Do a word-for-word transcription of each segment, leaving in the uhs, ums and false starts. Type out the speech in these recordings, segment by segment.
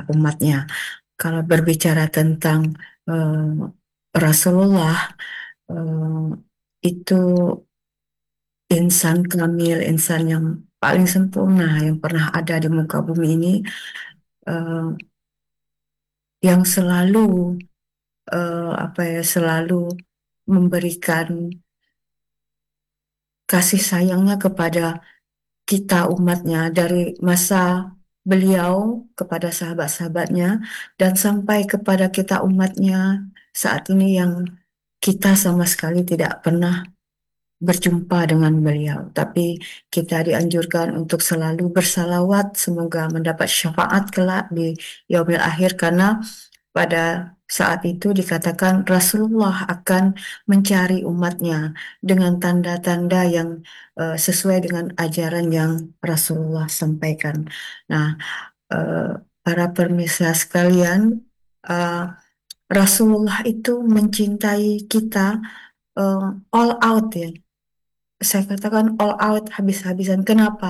kepada umatnya. Kalau berbicara tentang eh, Rasulullah, eh, itu insan kamil, insan yang paling sempurna yang pernah ada di muka bumi ini, eh, yang selalu eh, apa ya selalu memberikan kasih sayangnya kepada kita umatnya dari masa beliau kepada sahabat-sahabatnya dan sampai kepada kita umatnya saat ini yang kita sama sekali tidak pernah berjumpa dengan beliau, tapi kita dianjurkan untuk selalu bersalawat semoga mendapat syafaat kelak di yaumil akhir karena pada saat itu dikatakan Rasulullah akan mencari umatnya dengan tanda-tanda yang eh, sesuai dengan ajaran yang Rasulullah sampaikan. Nah, eh, para pemirsa sekalian, eh, Rasulullah itu mencintai kita eh, all out ya. Saya katakan all out habis-habisan. Kenapa?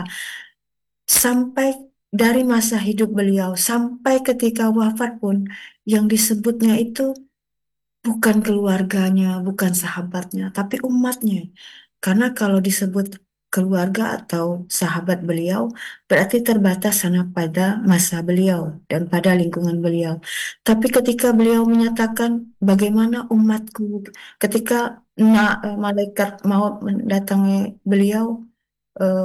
Sampai dari masa hidup beliau sampai ketika wafat pun yang disebutnya itu bukan keluarganya, bukan sahabatnya, tapi umatnya. Karena kalau disebut keluarga atau sahabat beliau, berarti terbatas hanya pada masa beliau dan pada lingkungan beliau. Tapi ketika beliau menyatakan bagaimana umatku, ketika na- eh, malaikat maut mendatangi beliau, eh,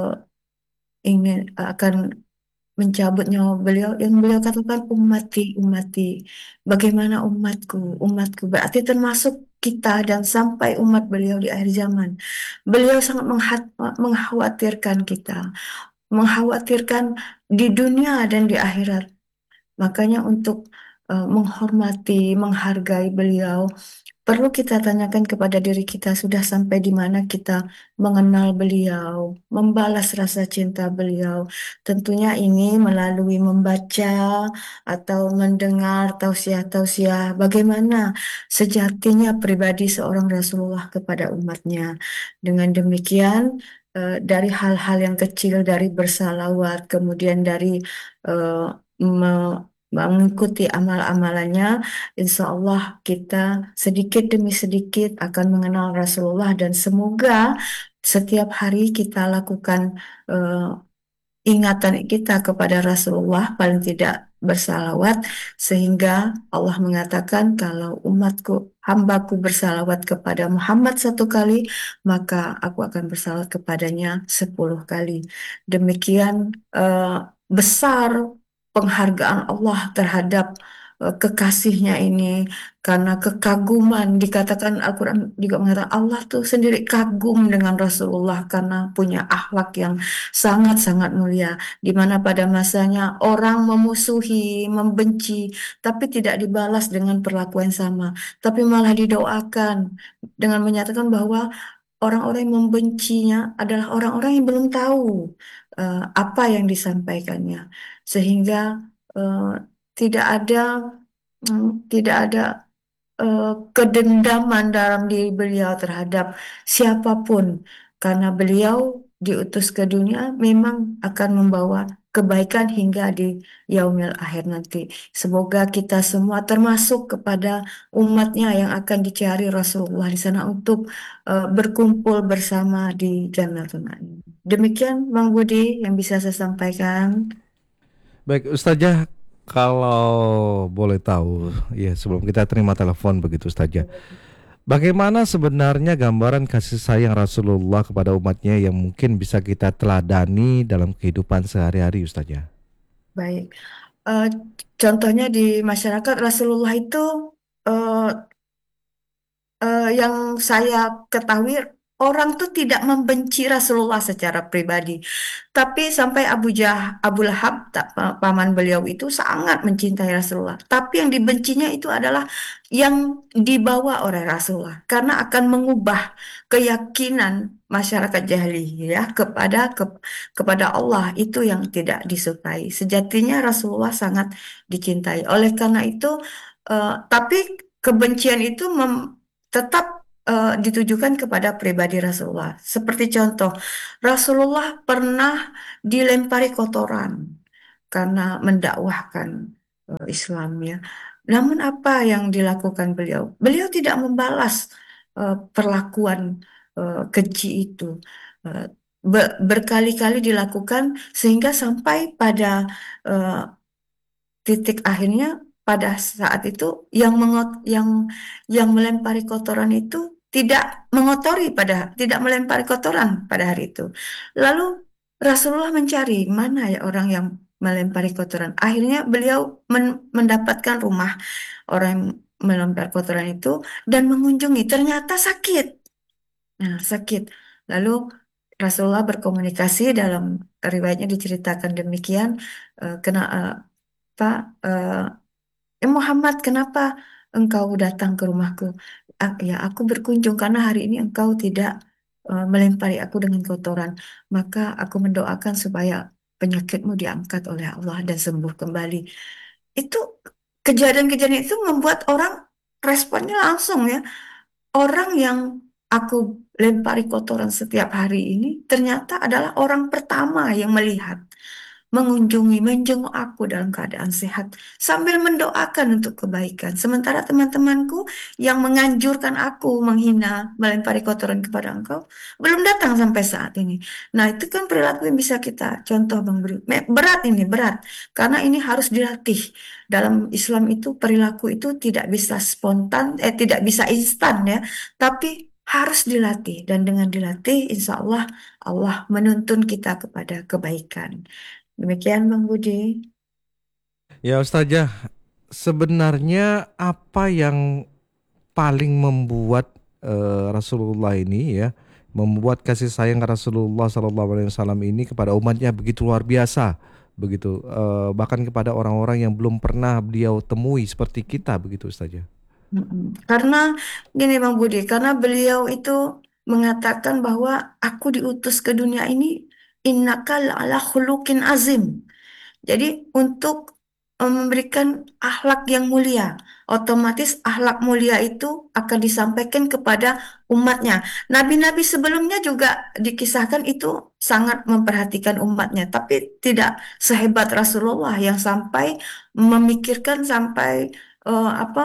ingin akan mencabut nyawa beliau yang beliau katakan umati umati bagaimana umatku umatku berarti termasuk kita dan sampai umat beliau di akhir zaman beliau sangat menghat- mengkhawatirkan kita mengkhawatirkan di dunia dan di akhirat makanya untuk eh, menghormati menghargai beliau perlu kita tanyakan kepada diri kita, sudah sampai di mana kita mengenal beliau, membalas rasa cinta beliau. Tentunya ini melalui membaca atau mendengar tausiah-tausiah bagaimana sejatinya pribadi seorang Rasulullah kepada umatnya. Dengan demikian, eh, dari hal-hal yang kecil, dari bersalawat, kemudian dari eh, me- mengikuti amal-amalannya, insya Allah kita sedikit demi sedikit akan mengenal Rasulullah dan semoga setiap hari kita lakukan eh, ingatan kita kepada Rasulullah paling tidak bersalawat sehingga Allah mengatakan kalau umatku hambaku bersalawat kepada Muhammad satu kali maka aku akan bersalawat kepadanya sepuluh kali. Demikian eh, besar penghargaan Allah terhadap eh, kekasihnya ini karena kekaguman dikatakan Al-Quran juga mengatakan Allah tuh sendiri kagum dengan Rasulullah karena punya akhlak yang sangat-sangat mulia, di mana pada masanya orang memusuhi, membenci, tapi tidak dibalas dengan perlakuan yang sama, tapi malah didoakan dengan menyatakan bahwa orang-orang yang membencinya adalah orang-orang yang belum tahu eh, apa yang disampaikannya, sehingga eh, tidak ada mm, tidak ada eh, kedendaman dalam diri beliau terhadap siapapun karena beliau diutus ke dunia memang akan membawa kebaikan hingga di yaumil akhir nanti. Semoga kita semua termasuk kepada umatnya yang akan dicari Rasulullah di sana untuk eh, berkumpul bersama di Jannatul Na'im. Demikian Bang Budi yang bisa saya sampaikan. Baik, Ustazah, kalau boleh tahu, ya sebelum kita terima telepon begitu Ustazah, bagaimana sebenarnya gambaran kasih sayang Rasulullah kepada umatnya yang mungkin bisa kita teladani dalam kehidupan sehari-hari Ustazah? Baik. Eh, Contohnya di masyarakat Rasulullah itu eh, eh, yang saya ketahui orang tuh tidak membenci Rasulullah secara pribadi, tapi sampai Abu Jah, Abu Lahab, tak- pa- paman beliau itu sangat mencintai Rasulullah. Tapi yang dibencinya itu adalah yang dibawa oleh Rasulullah, karena akan mengubah keyakinan masyarakat jahiliyah kepada ke- kepada Allah itu yang tidak disukai. Sejatinya Rasulullah sangat dicintai. Oleh karena itu, eh, tapi kebencian itu tetap eh, ditujukan kepada pribadi Rasulullah. Seperti contoh, Rasulullah pernah dilempari kotoran karena mendakwahkan. eh, Islam ya. Namun apa yang dilakukan beliau? Beliau tidak membalas eh, perlakuan eh, keji itu. Eh, be- Berkali-kali dilakukan sehingga sampai pada eh, titik akhirnya pada saat itu yang mengot yang yang melempari kotoran itu tidak mengotori pada tidak melempari kotoran pada hari itu. Lalu Rasulullah mencari mana ya orang yang melempari kotoran. Akhirnya beliau men- mendapatkan rumah orang yang melempar kotoran itu dan mengunjungi. Ternyata sakit. Nah, sakit. Lalu Rasulullah berkomunikasi dalam riwayatnya diceritakan demikian. eh, kena eh, Pak, eh, eh, Muhammad, kenapa engkau datang ke rumahku? Ah, ya, aku berkunjung karena hari ini engkau tidak eh, melempari aku dengan kotoran. Maka aku mendoakan supaya penyakitmu diangkat oleh Allah dan sembuh kembali. Itu kejadian-kejadian itu membuat orang responnya langsung ya. Orang yang aku lempari kotoran setiap hari ini ternyata adalah orang pertama yang melihat, mengunjungi, menjenguk aku dalam keadaan sehat, sambil mendoakan untuk kebaikan. Sementara teman-temanku yang menganjurkan aku menghina, melempari kotoran kepada engkau, belum datang sampai saat ini. Nah, itu kan perilaku yang bisa kita contoh, Bang Bri. Me- Berat ini, berat. Karena ini harus dilatih. Dalam Islam itu perilaku itu tidak bisa spontan, eh tidak bisa instan ya, tapi harus dilatih. Dan dengan dilatih, insya Allah Allah menuntun kita kepada kebaikan. Demikian Bang Budi. Ya Ustazah, sebenarnya apa yang paling membuat eh, Rasulullah ini ya, membuat kasih sayang Rasulullah Sallallahu Alaihi Wasallam ini kepada umatnya begitu luar biasa, begitu eh, bahkan kepada orang-orang yang belum pernah beliau temui seperti kita begitu Ustazah. Mm-mm. Karena gini Bang Budi, karena beliau itu mengatakan bahwa aku diutus ke dunia ini innaka ala khuluqin azim. Jadi untuk eh, memberikan akhlak yang mulia, otomatis akhlak mulia itu akan disampaikan kepada umatnya. Nabi-nabi sebelumnya juga dikisahkan itu sangat memperhatikan umatnya, tapi tidak sehebat Rasulullah yang sampai memikirkan sampai eh, apa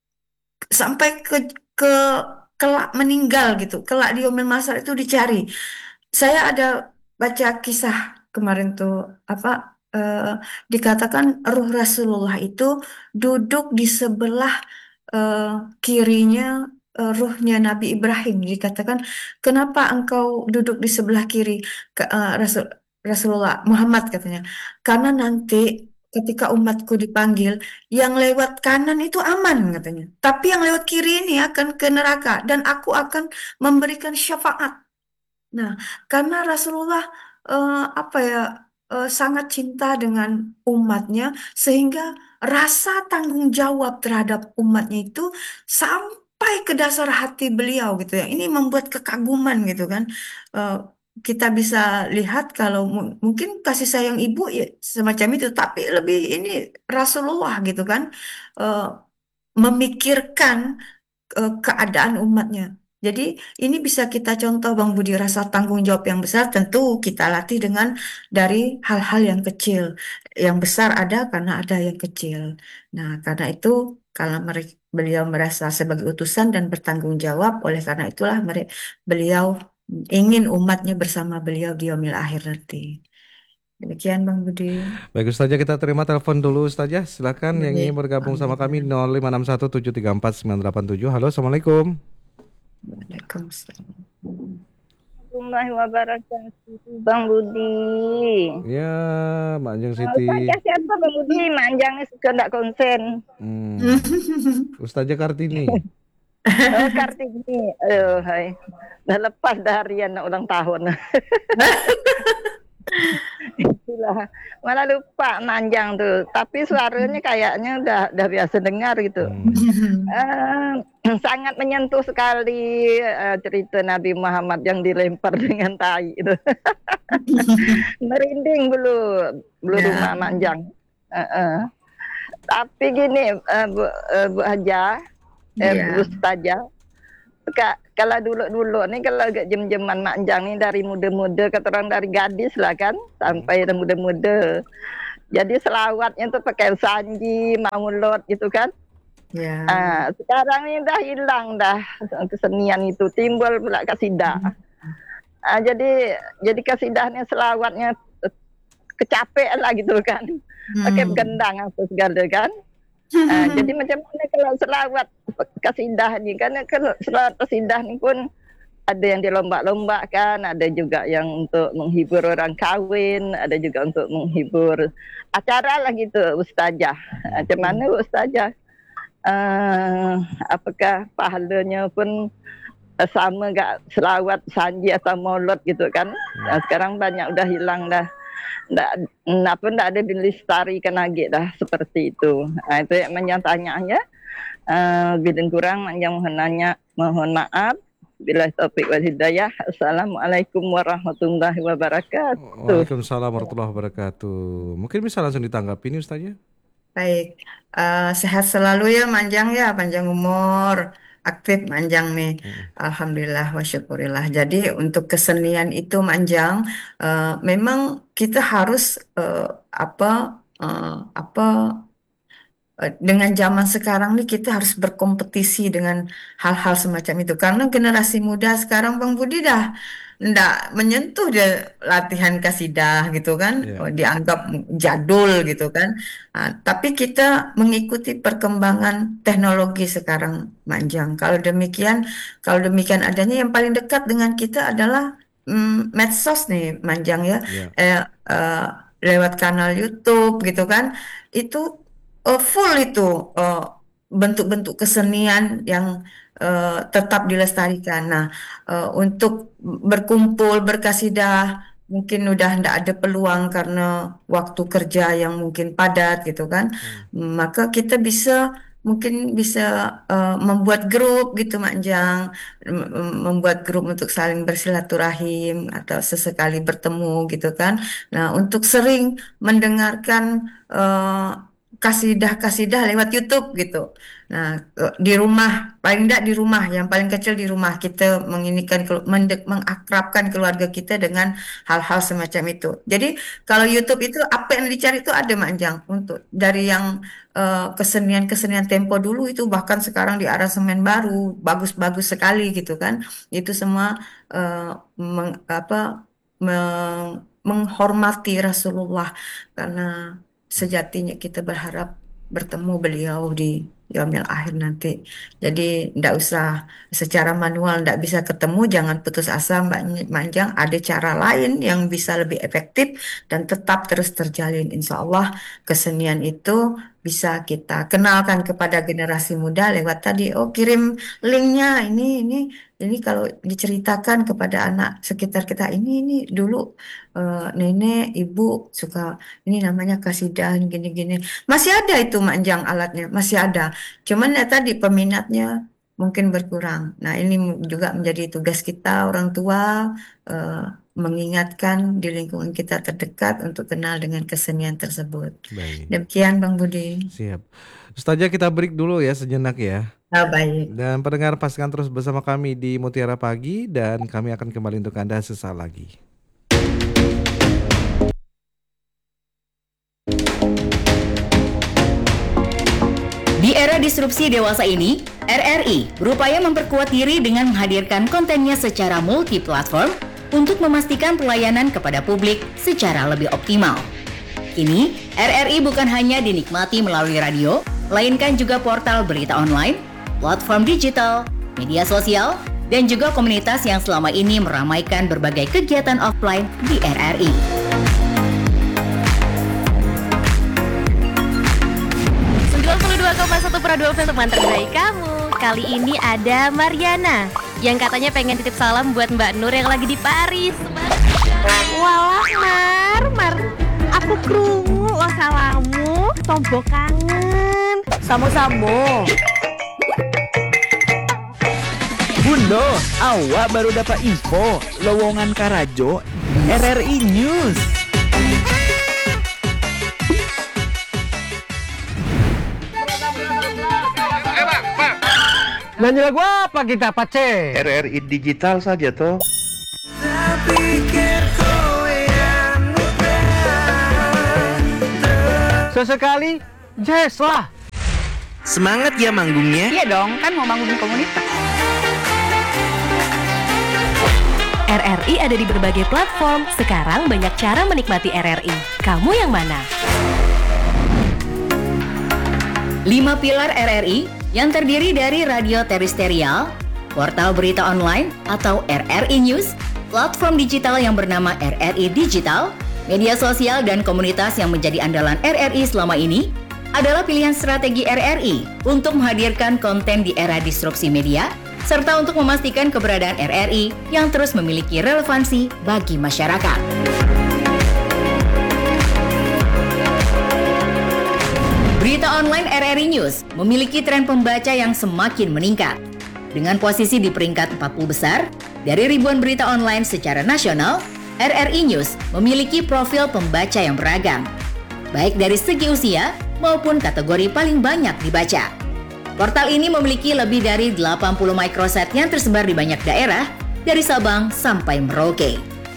sampai ke ke kelak meninggal gitu, kelak di yaumil mahsyar itu dicari. Saya ada baca kisah kemarin tuh apa eh, dikatakan ruh Rasulullah itu duduk di sebelah eh, kirinya eh, ruhnya Nabi Ibrahim. Dikatakan, kenapa engkau duduk di sebelah kiri ke, eh, Rasul Rasulullah Muhammad katanya? Karena nanti ketika umatku dipanggil, yang lewat kanan itu aman katanya. Tapi yang lewat kiri ini akan ke neraka dan aku akan memberikan syafaat. Nah, karena Rasulullah eh, apa ya eh, sangat cinta dengan umatnya sehingga rasa tanggung jawab terhadap umatnya itu sampai ke dasar hati beliau gitu ya. Ini membuat kekaguman gitu kan. Eh, kita bisa lihat kalau mu- mungkin kasih sayang ibu ya semacam itu, tapi lebih ini Rasulullah gitu kan. Eh, Memikirkan eh, keadaan umatnya. Jadi ini bisa kita contoh Bang Budi rasa tanggung jawab yang besar tentu kita latih dengan dari hal-hal yang kecil. Yang besar ada karena ada yang kecil. Nah, karena itu kalau mere- beliau merasa sebagai utusan dan bertanggung jawab, oleh karena itulah mere- beliau ingin umatnya bersama beliau di yaumil akhir nanti. Demikian Bang Budi. Baik Ustazah, kita terima telepon dulu Ustazah. Silakan yang ingin Baik. bergabung sama kami Alhamdulillah. nol lima enam satu tujuh tiga empat sembilan delapan tujuh. Halo, Assalamualaikum. Waalaikumsalam. Warahmatullahi wabarakatuh, Bang Budi. Ya, Mbak Anjung Nah, Siti. Ustazah siapa Bang Budi? Manjangnya suka ndak konsen. Hmm. Ustazah Kartini. Oh, Kartini. Oh, hai. Dah lepas dah harian nak ulang tahun. Itulah. Malah lupa manjang tuh. Tapi suaranya kayaknya udah udah biasa dengar gitu. Hmm. Eh, sangat menyentuh sekali eh, cerita Nabi Muhammad yang dilempar dengan tai itu. Merinding bulu bulu Ya, rumah manjang. Eh, eh. Tapi gini, eh, Bu, eh, Bu Haja, eh, Bu ya. Ustazah, Kak, kalau dulu-dulu nih kalau agak jem-jeman manjang nih dari muda-muda, kata orang dari gadis lah kan, Hmm. sampai muda-muda. Jadi selawatnya tuh pakai sanji, maulud gitu kan. Ya. Ah, sekarang ini dah hilang dah kesenian itu, timbul pula kasidah. Ah, jadi jadi kasidahnya selawatnya kecapean lah gitu kan. Pakai Hmm. gendang apa segala kan. Ah, jadi macam mana kalau selawat kasidah ni, karena kalau selawat kasidah ni pun ada yang dilomba-lombakan, ada juga yang untuk menghibur orang kahwin, ada juga untuk menghibur acara lah gitu, Ustazah. Macam mana Ustazah? Uh, apakah pahalanya pun uh, sama gak selawat sanji atau maulud gitu kan? Nah, sekarang banyak udah hilang dah. Nggak, apa nggak ada dilestarikan lagi dah seperti itu. Nah, itu yang menyatanya ya. Uh, bila kurang yang mohon nanya, mohon maaf. Bila taufik wal hidayah. Assalamualaikum warahmatullahi wabarakatuh. Waalaikumsalam warahmatullahi wabarakatuh. Mungkin bisa langsung ditanggapi nih Ustazah. Baik, Eh, sehat selalu ya Manjang ya, panjang umur, aktif Manjang nih. Mm. Alhamdulillah wa syukurillah. Jadi untuk kesenian itu Manjang, eh, memang kita harus eh, apa eh, apa eh, dengan zaman sekarang nih kita harus berkompetisi dengan hal-hal semacam itu. Karena generasi muda sekarang Bang Budi dah ndak menyentuh dia latihan kasidah gitu kan, Ya. oh, dianggap jadul gitu kan. Nah, tapi kita mengikuti perkembangan teknologi sekarang Manjang. Kalau demikian, kalau demikian adanya yang paling dekat dengan kita adalah mm, medsos nih Manjang ya. Ya. Eh, eh, lewat kanal YouTube gitu kan. Itu eh, full itu eh, bentuk-bentuk kesenian yang eh, tetap dilestarikan. Nah, eh, untuk berkumpul berkasidah mungkin udah ndak ada peluang karena waktu kerja yang mungkin padat gitu kan. Hmm. Maka kita bisa mungkin bisa eh, membuat grup gitu Mak Jang, Mem- mem- membuat grup untuk saling bersilaturahim atau sesekali bertemu gitu kan. Nah, untuk sering mendengarkan eh, kasidah-kasidah lewat YouTube gitu. Nah, eh, di rumah, paling enggak di rumah, yang paling kecil di rumah kita menginikan, kelu- mendek, mengakrabkan keluarga kita dengan hal-hal semacam itu. Jadi kalau YouTube itu apa yang dicari itu ada Mak Anjang untuk dari yang eh, kesenian-kesenian tempo dulu itu bahkan sekarang di aransemen baru bagus-bagus sekali gitu kan. Itu semua eh, meng- apa meng- menghormati Rasulullah karena sejatinya kita berharap bertemu beliau di yaumil akhir nanti. Jadi ndak usah secara manual ndak bisa ketemu, jangan putus asa Mbak Manjang. Ada cara lain yang bisa lebih efektif dan tetap terus terjalin. Insya Allah kesenian itu bisa kita kenalkan kepada generasi muda lewat tadi. Oh kirim linknya ini ini ini kalau diceritakan kepada anak sekitar kita ini ini dulu eh, nenek ibu suka ini namanya kasidah gini-gini. Masih ada itu manjang alatnya, masih ada. Cuman ya tadi peminatnya mungkin berkurang. Nah, ini juga menjadi tugas kita orang tua eh, mengingatkan di lingkungan kita terdekat untuk kenal dengan kesenian tersebut. Baik. Demikian Bang Budi. Siap. Ustazah kita break dulu ya sejenak ya. Ah, baik. Dan pendengar pastikan terus bersama kami di Mutiara Pagi dan kami akan kembali untuk Anda sesaat lagi. Di era disrupsi dewasa ini, R R I berupaya memperkuat diri dengan menghadirkan kontennya secara multi-platform untuk memastikan pelayanan kepada publik secara lebih optimal. Kini, R R I bukan hanya dinikmati melalui radio, melainkan juga portal berita online, platform digital, media sosial, dan juga komunitas yang selama ini meramaikan berbagai kegiatan offline di R R I. sembilan puluh dua koma satu Radio F M teman terbaik kamu. Kali ini ada Mariana yang katanya pengen titip salam buat Mbak Nur yang lagi di Paris. Walah Mar, Mar, aku krungu lo salamu, tombok kangen. Samo-samo. Bundo, awak baru dapat info lowongan Karajo R R I News. Nyanyi lagu apa kita Pace? R R I digital saja toh. Sesekali jazz lah. Semangat ya manggungnya. Iya dong, kan mau manggung komunitas. R R I ada di berbagai platform. Sekarang banyak cara menikmati R R I. Kamu yang mana? Lima pilar R R I yang terdiri dari radio terestrial, portal berita online atau R R I News, platform digital yang bernama R R I Digital, media sosial dan komunitas yang menjadi andalan R R I selama ini adalah pilihan strategi R R I untuk menghadirkan konten di era disrupsi media, serta untuk memastikan keberadaan R R I yang terus memiliki relevansi bagi masyarakat. Berita online R R I News memiliki tren pembaca yang semakin meningkat. Dengan posisi di peringkat empat puluh besar, dari ribuan berita online secara nasional, R R I News memiliki profil pembaca yang beragam, baik dari segi usia maupun kategori paling banyak dibaca. Portal ini memiliki lebih dari delapan puluh microsite yang tersebar di banyak daerah, dari Sabang sampai Merauke.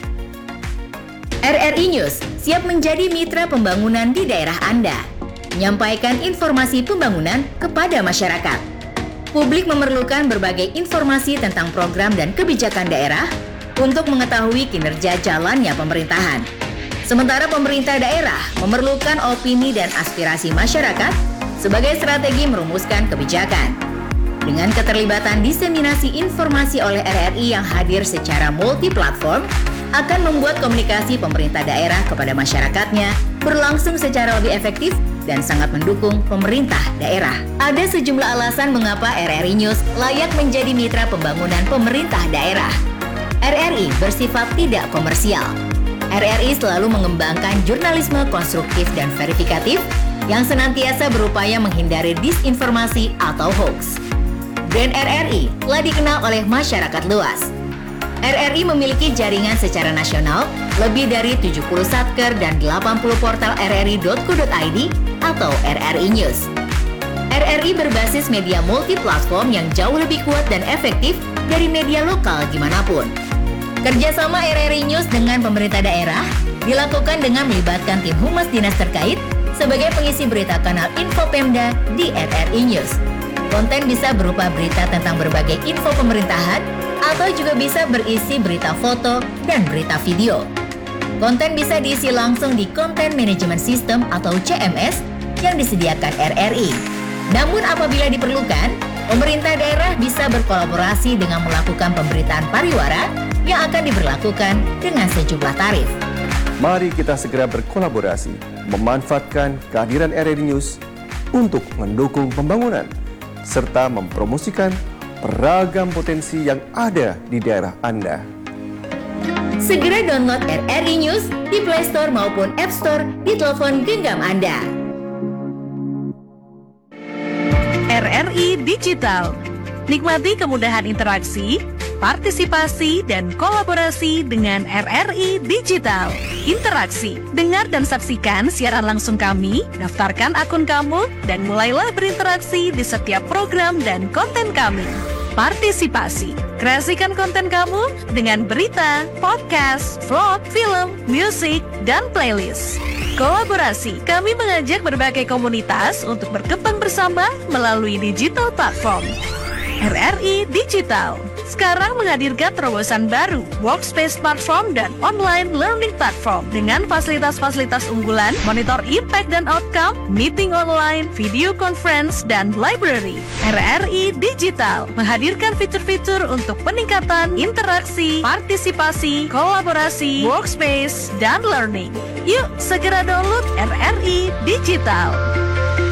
R R I News siap menjadi mitra pembangunan di daerah Anda, menyampaikan informasi pembangunan kepada masyarakat. Publik memerlukan berbagai informasi tentang program dan kebijakan daerah untuk mengetahui kinerja jalannya pemerintahan. Sementara pemerintah daerah memerlukan opini dan aspirasi masyarakat sebagai strategi merumuskan kebijakan. Dengan keterlibatan diseminasi informasi oleh R R I yang hadir secara multi-platform, akan membuat komunikasi pemerintah daerah kepada masyarakatnya berlangsung secara lebih efektif dan sangat mendukung pemerintah daerah. Ada sejumlah alasan mengapa R R I News layak menjadi mitra pembangunan pemerintah daerah. R R I bersifat tidak komersial. R R I selalu mengembangkan jurnalisme konstruktif dan verifikatif yang senantiasa berupaya menghindari disinformasi atau hoax. Brand R R I telah dikenal oleh masyarakat luas. R R I memiliki jaringan secara nasional lebih dari tujuh puluh satker dan delapan puluh portal r r i dot co dot i d atau R R I News. R R I berbasis media multi-platform yang jauh lebih kuat dan efektif dari media lokal dimanapun. Kerjasama R R I News dengan pemerintah daerah dilakukan dengan melibatkan tim humas dinas terkait sebagai pengisi berita kanal Info Pemda di R R I News. Konten bisa berupa berita tentang berbagai info pemerintahan atau juga bisa berisi berita foto dan berita video. Konten bisa diisi langsung di Content Management System atau C M S yang disediakan R R I. Namun apabila diperlukan, pemerintah daerah bisa berkolaborasi dengan melakukan pemberitaan pariwara yang akan diberlakukan dengan sejumlah tarif. Mari kita segera berkolaborasi, memanfaatkan kehadiran R R I News untuk mendukung pembangunan, serta mempromosikan beragam potensi yang ada di daerah Anda. Segera download R R I News di Play Store maupun App Store di telepon genggam Anda. R R I Digital. Nikmati kemudahan interaksi, partisipasi, dan kolaborasi dengan R R I Digital. Interaksi, dengar dan saksikan siaran langsung kami, daftarkan akun kamu, dan mulailah berinteraksi di setiap program dan konten kami. Partisipasi, kreasikan konten kamu dengan berita, podcast, vlog, film, musik, dan playlist. Kolaborasi, kami mengajak berbagai komunitas untuk berkembang bersama melalui digital platform. R R I Digital sekarang menghadirkan terobosan baru, workspace platform dan online learning platform dengan fasilitas-fasilitas unggulan, monitor impact dan outcome, meeting online, video conference, dan library. R R I Digital menghadirkan fitur-fitur untuk peningkatan interaksi, partisipasi, kolaborasi, workspace, dan learning. Yuk segera download R R I Digital.